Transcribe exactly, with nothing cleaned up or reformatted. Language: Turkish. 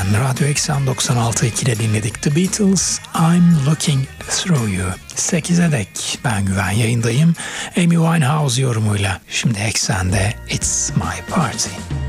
Eksen, Radyo Eksen doksan altı ikide dinledik. The Beatles, I'm Looking Through You. sekize dek ben Güven yayındayım. Amy Winehouse yorumuyla. Şimdi Eksen'de It's My Party.